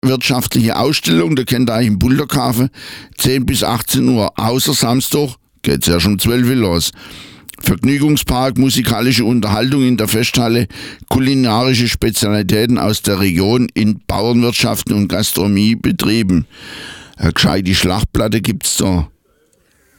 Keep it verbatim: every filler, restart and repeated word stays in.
bauernwirtschaftliche Ausstellung, da kennt ihr eigentlich im Bulderkafe, zehn bis achtzehn Uhr, außer Samstag geht's ja schon um zwölf Uhr los. Vergnügungspark, musikalische Unterhaltung in der Festhalle, kulinarische Spezialitäten aus der Region in Bauernwirtschaften und Gastronomiebetrieben. Eine gescheite Schlachtplatte gibt's da.